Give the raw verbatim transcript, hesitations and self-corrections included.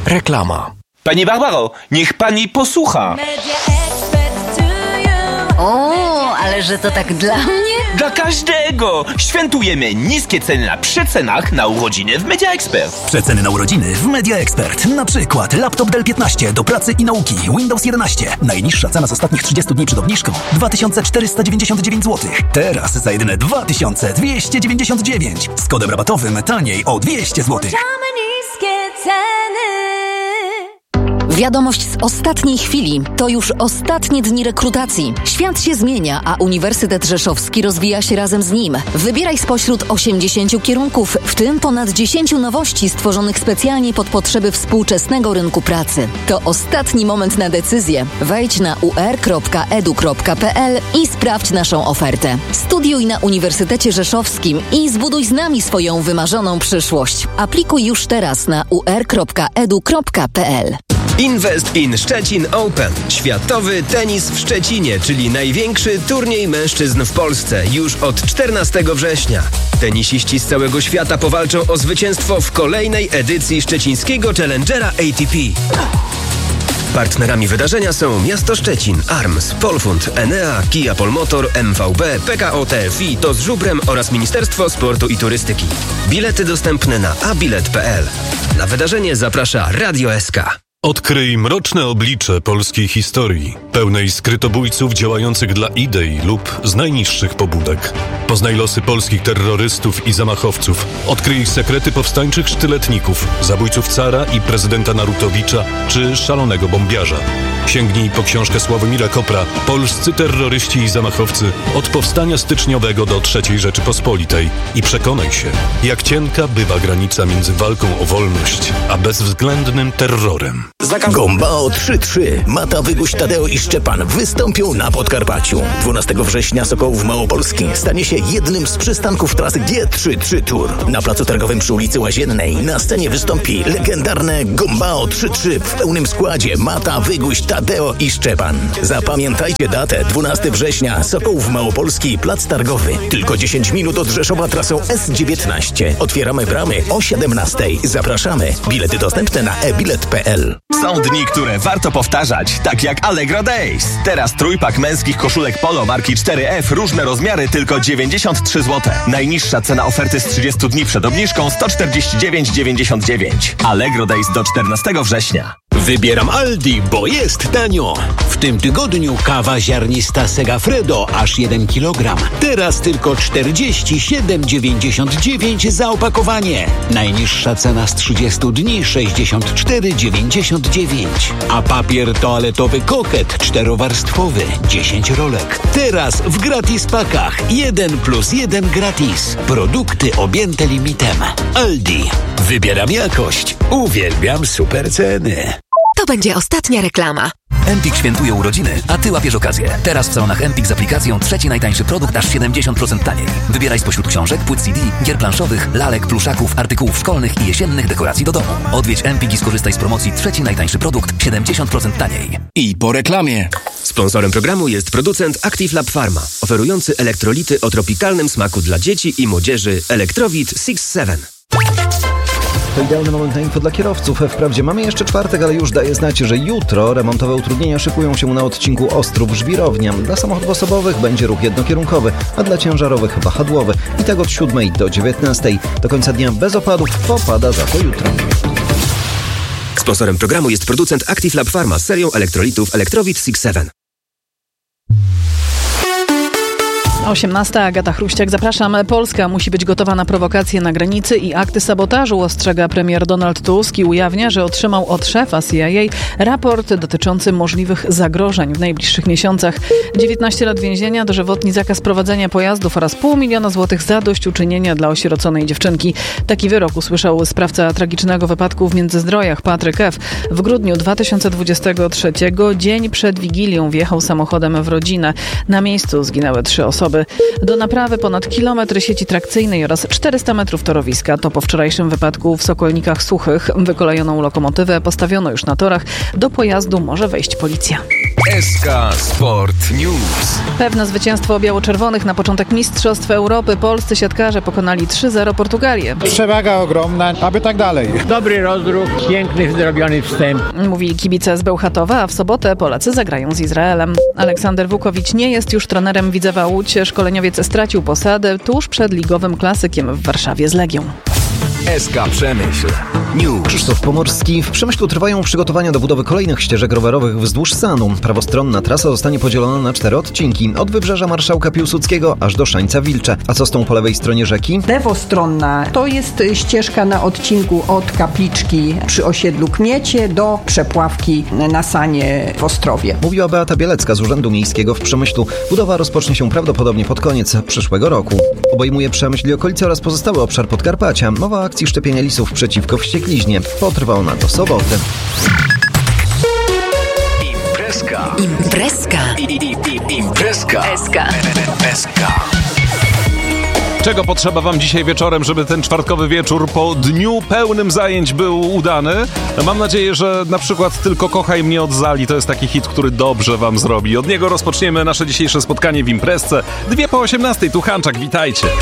Reklama. Pani Barbaro, niech pani posłucha. O, ale że to tak dla mnie? Dla każdego! Świętujemy niskie ceny na przecenach na urodziny w Media Expert. Przeceny na urodziny w Media Expert. Na przykład laptop Dell piętnaście do pracy i nauki Windows jedenaście. Najniższa cena z ostatnich trzydziestu dni przed obniżką dwa tysiące czterysta dziewięćdziesiąt dziewięć złotych. Teraz za jedyne dwa tysiące dwieście dziewięćdziesiąt dziewięć. Z kodem rabatowym taniej o dwieście złotych. Wiadomość z ostatniej chwili. To już ostatnie dni rekrutacji. Świat się zmienia, a Uniwersytet Rzeszowski rozwija się razem z nim. Wybieraj spośród osiemdziesięciu kierunków, w tym ponad dziesięciu nowości stworzonych specjalnie pod potrzeby współczesnego rynku pracy. To ostatni moment na decyzję. Wejdź na u er kropka e d u kropka p l i sprawdź naszą ofertę. Studiuj na Uniwersytecie Rzeszowskim i zbuduj z nami swoją wymarzoną przyszłość. Aplikuj już teraz na u er kropka e d u kropka p l. Invest in Szczecin Open. Światowy tenis w Szczecinie, czyli największy turniej mężczyzn w Polsce już od czternastego września. Tenisiści z całego świata powalczą o zwycięstwo w kolejnej edycji szczecińskiego Challengera A T P. Partnerami wydarzenia są Miasto Szczecin, Arms, Polfund, Enea, Kia Polmotor, M V B, P K O T F I, To z Żubrem oraz Ministerstwo Sportu i Turystyki. Bilety dostępne na a bilet kropka p l. Na wydarzenie zaprasza Radio S K. Odkryj mroczne oblicze polskiej historii, pełnej skrytobójców działających dla idei lub z najniższych pobudek. Poznaj losy polskich terrorystów i zamachowców. Odkryj ich sekrety powstańczych sztyletników, zabójców cara i prezydenta Narutowicza czy szalonego bombiarza. Sięgnij po książkę Sławomira Kopra Polscy terroryści i zamachowcy od powstania styczniowego do trzeciej Rzeczypospolitej i przekonaj się, jak cienka bywa granica między walką o wolność a bezwzględnym terrorem. Gombao trzy trzy. Mata, Wyguś, Tadeo i Szczepan wystąpią na Podkarpaciu. dwunastego września Sokołów Małopolski stanie się jednym z przystanków trasy G trzydzieści trzy Tour. Na placu targowym przy ulicy Łaziennej na scenie wystąpi legendarne Gombao trzy trzy w pełnym składzie Mata, Wyguś, Tadeo i Szczepan. Zapamiętajcie datę. dwunastego września Sokołów Małopolski, plac targowy. Tylko dziesięć minut od Rzeszowa trasą S dziewiętnaście. Otwieramy bramy o siedemnastej. Zapraszamy. Bilety dostępne na e bilet kropka p l. Są dni, które warto powtarzać, tak jak Allegro Days. Teraz trójpak męskich koszulek Polo marki cztery F, różne rozmiary, tylko dziewięćdziesiąt trzy złote. Najniższa cena oferty z trzydziestu dni przed obniżką sto czterdzieści dziewięć dziewięćdziesiąt dziewięć. Allegro Days do czternastego września. Wybieram Aldi, bo jest tanio. W tym tygodniu kawa ziarnista Segafredo aż jeden kilogram. Teraz tylko czterdzieści siedem dziewięćdziesiąt dziewięć za opakowanie. Najniższa cena z trzydziestu dni sześćdziesiąt cztery dziewięćdziesiąt dziewięć. A papier toaletowy Koket czterowarstwowy dziesięć rolek. Teraz w gratis pakach jeden plus jeden gratis. Produkty objęte limitem. Aldi. Wybieram jakość. Uwielbiam super ceny. To będzie ostatnia reklama. Empik świętuje urodziny, a Ty łapiesz okazję. Teraz w salonach Empik z aplikacją trzeci najtańszy produkt aż siedemdziesiąt procent taniej. Wybieraj spośród książek, płyt C D, gier planszowych, lalek, pluszaków, artykułów szkolnych i jesiennych dekoracji do domu. Odwiedź Empik i skorzystaj z promocji trzeci najtańszy produkt siedemdziesiąt procent taniej. I po reklamie. Sponsorem programu jest producent Active Lab Pharma, oferujący elektrolity o tropikalnym smaku dla dzieci i młodzieży Elektrowit six seven. To idealny moment na info dla kierowców. Wprawdzie mamy jeszcze czwartek, ale już daje znać, że jutro remontowe utrudnienia szykują się na odcinku Ostrów-Żwirownia. Dla samochodów osobowych będzie ruch jednokierunkowy, a dla ciężarowych wahadłowy. I tak od siódmej do dziewiętnastej. Do końca dnia bez opadów, popada za to jutro. Sponsorem programu jest producent Active Lab Pharma z serią elektrolitów Elektrowit six seven. osiemnasta. Agata Chruściak, zapraszam. Polska musi być gotowa na prowokacje na granicy i akty sabotażu, ostrzega premier Donald Tusk i ujawnia, że otrzymał od szefa C I A raport dotyczący możliwych zagrożeń w najbliższych miesiącach. dziewiętnaście lat więzienia, dożywotni zakaz prowadzenia pojazdów oraz pół miliona złotych zadośćuczynienia dla osieroconej dziewczynki. Taki wyrok usłyszał sprawca tragicznego wypadku w Międzyzdrojach, Patryk F. W grudniu dwa tysiące dwudziestego trzeciego, dzień przed Wigilią, wjechał samochodem w rodzinę. Na miejscu zginęły trzy osoby. Do naprawy ponad kilometr sieci trakcyjnej oraz czterysta metrów torowiska. To po wczorajszym wypadku w Sokolnikach Suchych. Wykolejoną lokomotywę postawiono już na torach. Do pojazdu może wejść policja. S K Sport News. Pewne zwycięstwo biało-czerwonych na początek Mistrzostw Europy. Polscy siatkarze pokonali trzy zero Portugalię. Przewaga ogromna, aby tak dalej. Dobry rozruch, piękny, zrobiony wstęp. Mówili kibice z Bełchatowa, a w sobotę Polacy zagrają z Izraelem. Aleksander Wukowicz nie jest już trenerem Widzewa Łódź. Szkoleniowiec stracił posadę tuż przed ligowym klasykiem w Warszawie z Legią. S K Przemyśl News. Krzysztof Pomorski. W Przemyślu trwają przygotowania do budowy kolejnych ścieżek rowerowych wzdłuż Sanu. Prawostronna trasa zostanie podzielona na cztery odcinki. Od wybrzeża Marszałka Piłsudskiego aż do Szańca Wilcze. A co z tą po lewej stronie rzeki? Lewostronna to jest ścieżka na odcinku od Kapliczki przy osiedlu Kmiecie do przepławki na Sanie w Ostrowie. Mówiła Beata Bielecka z Urzędu Miejskiego w Przemyślu. Budowa rozpocznie się prawdopodobnie pod koniec przyszłego roku. Obejmuje Przemyśl i okolice oraz pozostały obszar Podkarpacia. Mowa o akcji szczepienia lisów przeciwko wściekliźnie. Potrwa ona do soboty. Imprezka. Imprezka. Imprezka. S K. S K. Czego potrzeba wam dzisiaj wieczorem, żeby ten czwartkowy wieczór po dniu pełnym zajęć był udany? Mam nadzieję, że na przykład Tylko kochaj mnie od Zali to jest taki hit, który dobrze wam zrobi. Od niego rozpoczniemy nasze dzisiejsze spotkanie w imprezce. Dwie po osiemnastej, tu Hanczak, witajcie.